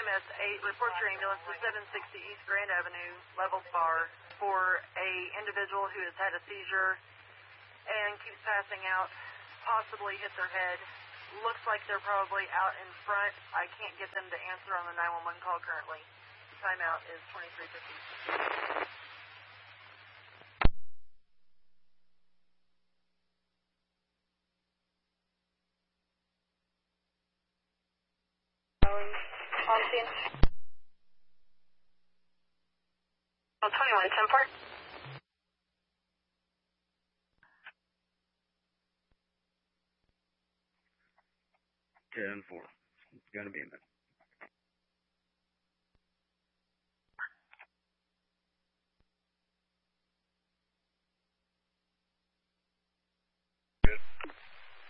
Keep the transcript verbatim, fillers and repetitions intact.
M S eight, report your ambulance to seven sixty East Grand Avenue, level bar, for a individual who has had a seizure and keeps passing out, possibly hit their head. Looks like they're probably out in front. I can't get them to answer on the nine one one call currently. Timeout is twenty-three fifty. On scene. Oh, twenty-one, ten four. ten four. It's gonna be a minute.